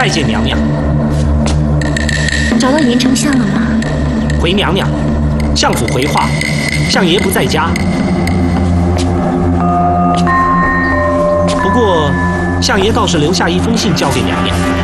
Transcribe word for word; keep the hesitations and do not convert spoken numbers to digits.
拜见娘娘。 找到严丞相了吗？ 回娘娘，相府回话，相爷不在家。不过，相爷倒是留下一封信交给娘娘。